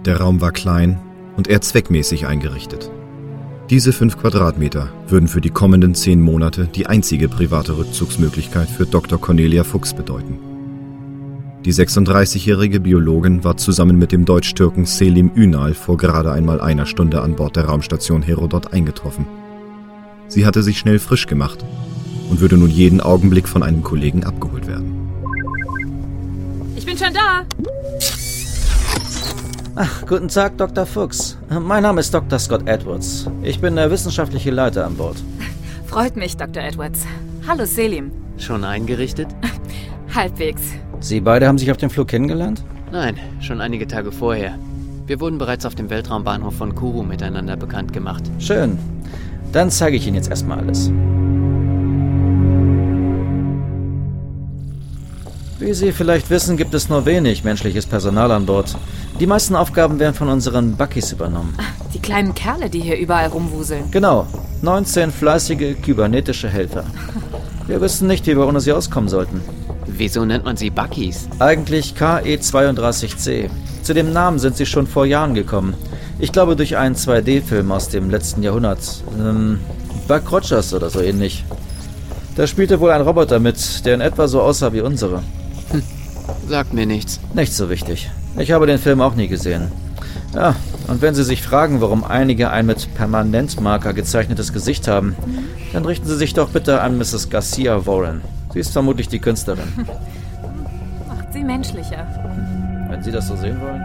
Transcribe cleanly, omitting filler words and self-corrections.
Der Raum war klein und eher zweckmäßig eingerichtet. Diese 5 Quadratmeter würden für die kommenden 10 Monate die einzige private Rückzugsmöglichkeit für Dr. Cornelia Fuchs bedeuten. Die 36-jährige Biologin war zusammen mit dem Deutsch-Türken Selim Ünal vor gerade einmal einer Stunde an Bord der Raumstation Herodot eingetroffen. Sie hatte sich schnell frisch gemacht und würde nun jeden Augenblick von einem Kollegen abgeholt werden. Ich bin schon da! Ach, guten Tag, Dr. Fuchs. Mein Name ist Dr. Scott Edwards. Ich bin der wissenschaftliche Leiter an Bord. Freut mich, Dr. Edwards. Hallo, Selim. Schon eingerichtet? Halbwegs. Sie beide haben sich auf dem Flug kennengelernt? Nein, schon einige Tage vorher. Wir wurden bereits auf dem Weltraumbahnhof von Kourou miteinander bekannt gemacht. Schön. Dann zeige ich Ihnen jetzt erstmal alles. Wie Sie vielleicht wissen, gibt es nur wenig menschliches Personal an Bord. Die meisten Aufgaben werden von unseren Buckys übernommen. Die kleinen Kerle, die hier überall rumwuseln. Genau. 19 fleißige kybernetische Helfer. Wir wissen nicht, wie wir ohne sie auskommen sollten. Wieso nennt man sie Buckys? Eigentlich KE-32C. Zu dem Namen sind sie schon vor Jahren gekommen. Ich glaube durch einen 2D-Film aus dem letzten Jahrhundert. Buck Rogers oder so ähnlich. Da spielte wohl ein Roboter mit, der in etwa so aussah wie unsere. Sagt mir nichts. Nicht so wichtig. Ich habe den Film auch nie gesehen. Ja, und wenn Sie sich fragen, warum einige ein mit Permanentmarker gezeichnetes Gesicht haben, dann richten Sie sich doch bitte an Mrs. Garcia Warren. Sie ist vermutlich die Künstlerin. Macht sie menschlicher. Wenn Sie das so sehen wollen.